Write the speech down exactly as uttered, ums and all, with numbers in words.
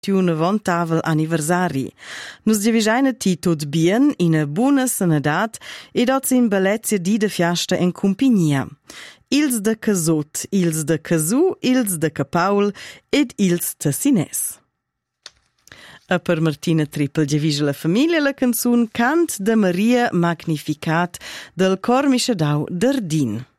un vontavel anniversari. Nus divisaina ti tut bien, ina buna sanedat, ed oz in bellezia di de fiasta en compagnia. Ils de Casut, ils de Casu, ils de Capaul ed ils Tassines. A per Martina Trippel giavisce la famiglia la canzun Cant de Maria Magnificat del Cor Mischedau d'Ardin.